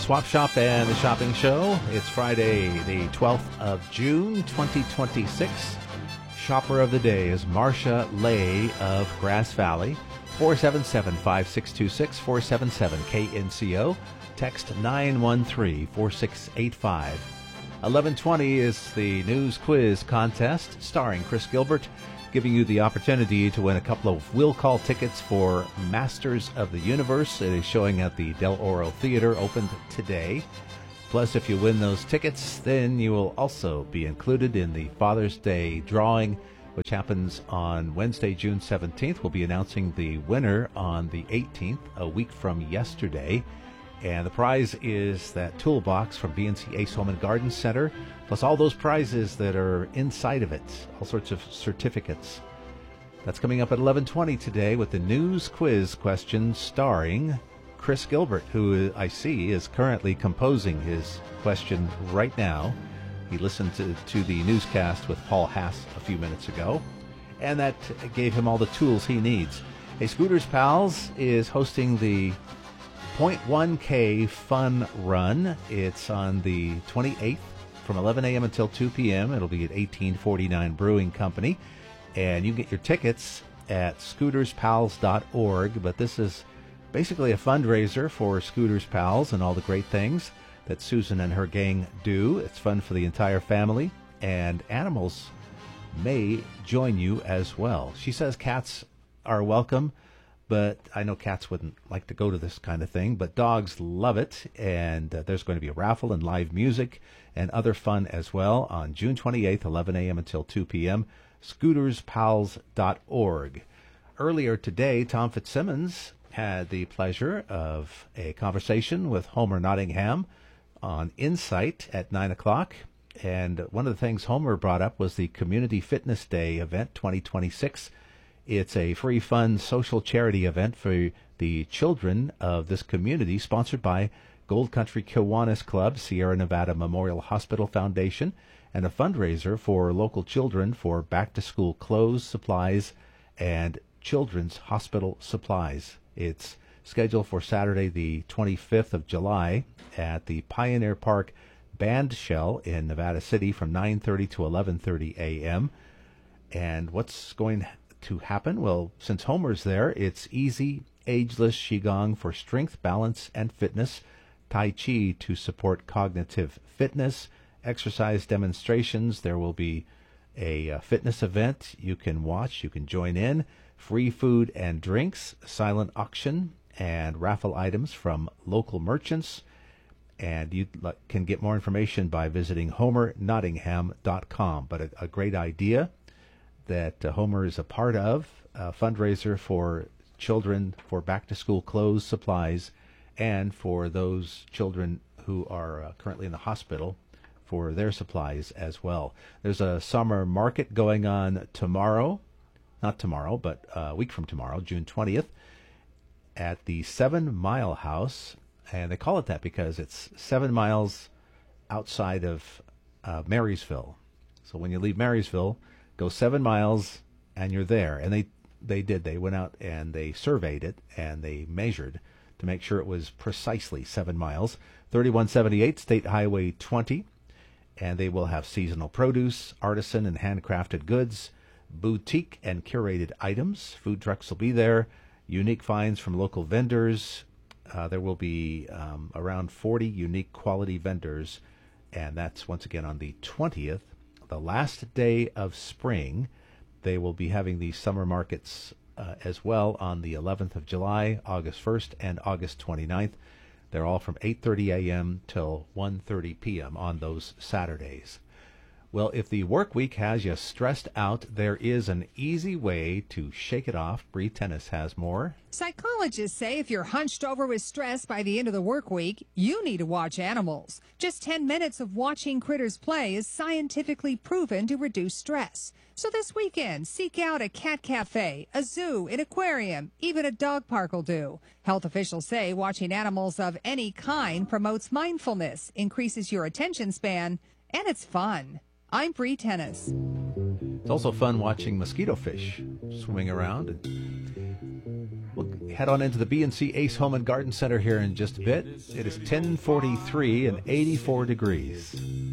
Swap Shop and the Shopping Show. It's Friday, the 12th of June, 2026. Shopper of the day is Marcia Lay of Grass Valley. 477-5626, 477-KNCO. Text 913-4685. 11:20 is the news quiz contest starring Chris Gilbert, giving you the opportunity to win a couple of will call tickets for Masters of the Universe. It is showing at the Del Oro Theater, opened today. Plus, if you win those tickets, then you will also be included in the Father's Day drawing, which happens on Wednesday, June 17th. We'll be announcing the winner on the 18th, a week from yesterday. And the prize is that toolbox from BNC Ace Home and Garden Center, plus all those prizes that are inside of it, all sorts of certificates. That's coming up at 11:20 today with the news quiz question starring Chris Gilbert, who I see is currently composing his question right now. He listened to the newscast with Paul Haas a few minutes ago, and that gave him all the tools he needs. Hey, Scooters Pals is hosting the 0.1K Fun Run. It's on the 28th from 11 a.m. until 2 p.m. It'll be at 1849 Brewing Company. And you can get your tickets at scooterspals.org. But this is basically a fundraiser for Scooters Pals and all the great things that Susan and her gang do. It's fun for the entire family, and animals may join you as well. She says cats are welcome, but I know cats wouldn't like to go to this kind of thing, but dogs love it, and there's going to be a raffle and live music and other fun as well on June 28th, 11 a.m. until 2 p.m., scooterspals.org. Earlier today, Tom Fitzsimmons had the pleasure of a conversation with Homer Nottingham on Insight at 9 o'clock, and one of the things Homer brought up was the Community Fitness Day event 2026. It's a free, fun, social charity event for the children of this community, sponsored by Gold Country Kiwanis Club, Sierra Nevada Memorial Hospital Foundation, and a fundraiser for local children for back-to-school clothes, supplies, and children's hospital supplies. It's scheduled for Saturday, the 25th of July, at the Pioneer Park Band Shell in Nevada City from 9:30 to 11:30 a.m. And what's going to happen? Well, since Homer's there, it's easy, ageless Qigong for strength, balance, and fitness, Tai Chi to support cognitive fitness, exercise demonstrations. There will be a fitness event you can watch, you can join in, free food and drinks, silent auction, and raffle items from local merchants. And you can get more information by visiting homernottingham.com. But a great idea that Homer is a part of, a fundraiser for children for back-to-school clothes, supplies, and for those children who are currently in the hospital for their supplies as well. There's a summer market going on tomorrow, not tomorrow, but a week from tomorrow, June 20th, at the 7 Mile House. And they call it that because it's 7 miles outside of Marysville. So when you leave Marysville, go 7 miles and you're there. And they went out and they surveyed it and they measured to make sure it was precisely 7 miles. 3178 State Highway 20. And they will have seasonal produce, artisan and handcrafted goods, boutique and curated items. Food trucks will be there. Unique finds from local vendors. There will be around 40 unique quality vendors. And that's once again on the 20th. The last day of spring, they will be having these summer markets as well on the 11th of July, August 1st, and August 29th. They're all from 8:30 a.m. till 1:30 p.m. on those Saturdays. Well, if the work week has you stressed out, there is an easy way to shake it off. Bree Tennis has more. Psychologists say if you're hunched over with stress by the end of the work week, you need to watch animals. Just 10 minutes of watching critters play is scientifically proven to reduce stress. So this weekend, seek out a cat cafe, a zoo, an aquarium, even a dog park will do. Health officials say watching animals of any kind promotes mindfulness, increases your attention span, and it's fun. I'm Bree Tennis. It's also fun watching mosquito fish swimming around. Well, head on into the B&C Ace Home and Garden Center here in just a bit. It is 10:43 and 84 degrees.